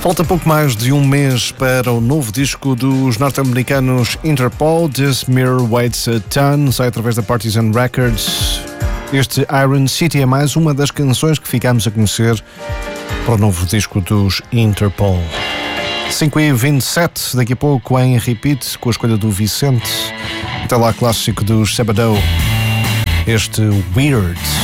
Falta pouco mais de um mês para o novo disco dos norte-americanos Interpol, This Mirror Weighs a Ton, sai através da Partisan Records. Este Iron City é mais uma das canções que ficamos a conhecer para o novo disco dos Interpol. 5h27, daqui a pouco em repeat com a escolha do Vicente. Até lá, clássico dos Sabado, este Weird.